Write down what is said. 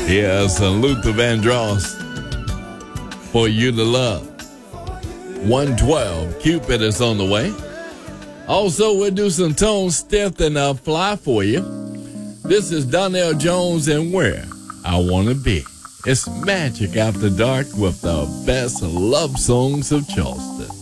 Here's Luther Vandross, For You to Love. 112, Cupid is on the way. Also, we'll do some Tone Stith and Fly for you. This is Donnell Jones and Where I Want to Be. It's Magic After Dark with the best love songs of Charleston.